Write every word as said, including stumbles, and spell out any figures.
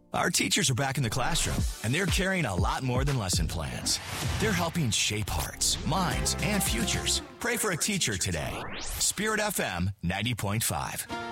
Our teachers are back in the classroom, and they're carrying a lot more than lesson plans. They're helping shape hearts, minds, and futures. Pray for a teacher today. Spirit F M ninety point five.